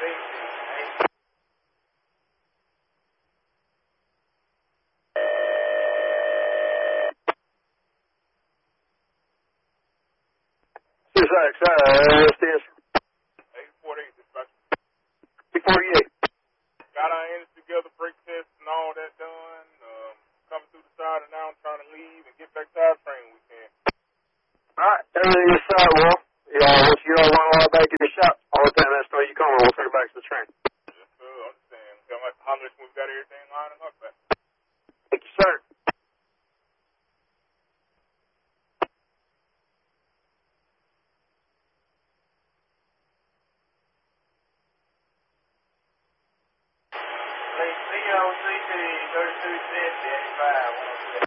What's this? 848 dispatch. 848. Got our engines together, brake test and all that done. Coming through the side, and now I'm trying to leave and get back to our training weekend. Alright, everything is sidewalk. Once you get all one while back in the shop, all the time that's the way you come, we'll take it back to the train. Yes, sir, I understand. Got my holler when we got everything lining up back. Thank you, sir. COCD 3250 85.